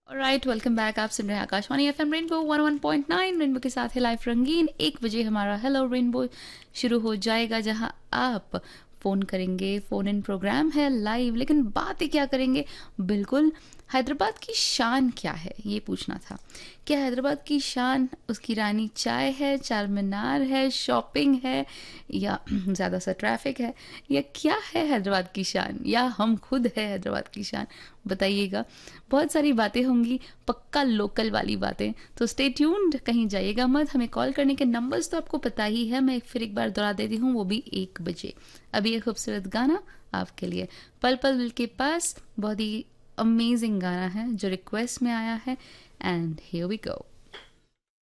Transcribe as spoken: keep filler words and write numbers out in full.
Right, welcome back. आप सुन रहे हैं Akashvani FM rainbow one one point nine. Rainbow के साथ है लाइफ रंगीन। एक बजे हमारा हेलो रेनबो शुरू हो जाएगा, जहां आप फ़ोन करेंगे। फ़ोन इन प्रोग्राम है लाइव, लेकिन बातें क्या करेंगे? बिल्कुल, हैदराबाद की शान क्या है ये पूछना था। क्या हैदराबाद की शान उसकी रानी चाय है, चार मीनार है, शॉपिंग है, या ज़्यादा सा ट्रैफिक है, या क्या है हैदराबाद की शान, या हम खुद है हैदराबाद की शान? बताइएगा। बहुत सारी बातें होंगी, पक्का लोकल वाली बातें। तो स्टे ट्यून्ड, कहीं जाइएगा मत। हमें कॉल करने के नंबर्स तो आपको पता ही है, मैं फिर एक बार दोहरा देती हूँ, वो भी एक बजे। अभी ये खूबसूरत गाना आपके लिए, पल पल के पास, बहुत ही अमेजिंग गाना है जो रिक्वेस्ट में आया है, एंड हियर वी गो।